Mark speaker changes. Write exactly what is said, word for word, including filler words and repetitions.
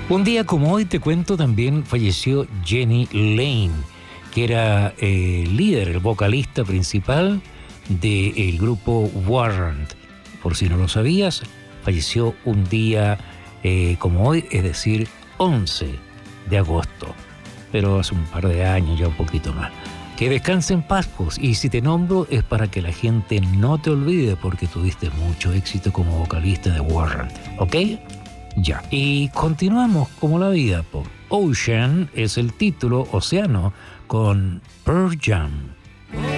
Speaker 1: Un día como hoy, te cuento, también falleció Jenny Lane, que era eh, el líder, el vocalista principal del grupo Warrant. Por si no lo sabías, falleció un día eh, como hoy, es decir, once de agosto, pero hace un par de años, ya un poquito más. Que descanse en paz, pues, y si te nombro es para que la gente no te olvide, porque tuviste mucho éxito como vocalista de Warrant, ¿ok? Ya. Y continuamos como la vida, pues. Ocean es el título, Océano, con Pearl Jam.